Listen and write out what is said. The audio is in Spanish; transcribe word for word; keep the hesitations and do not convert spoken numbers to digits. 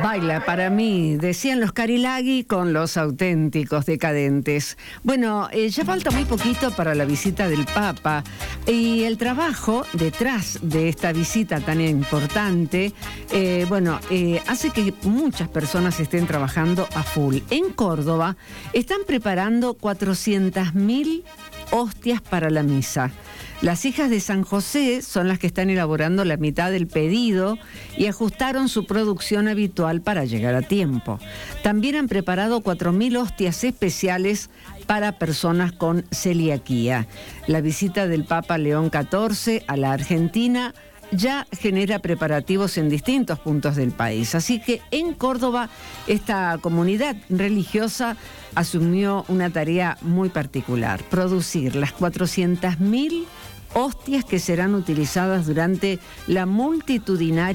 Baila para mí, decían los Carilaghi con los auténticos decadentes. Bueno, eh, ya falta muy poquito para la visita del Papa y el trabajo detrás de esta visita tan importante, eh, bueno, eh, hace que muchas personas estén trabajando a full. En Córdoba están preparando cuatrocientas mil hostias para la misa. Las hijas de San José son las que están elaborando la mitad del pedido y ajustaron su producción habitual para llegar a tiempo. También han preparado cuatro mil hostias especiales para personas con celiaquía. La visita del Papa León catorce a la Argentina ya genera preparativos en distintos puntos del país. Así que en Córdoba esta comunidad religiosa asumió una tarea muy particular: producir las cuatrocientas mil hostias que serán utilizadas durante la multitudinaria